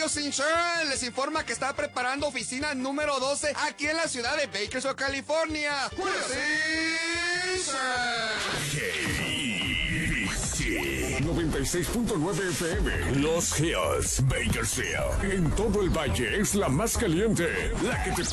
House Insurance les informa que está preparando oficina número 12 aquí en la ciudad de Bakersfield, California. House Insurance. 96.9 FM. Los Hills, Bakersfield. En todo el valle es la más caliente. La que te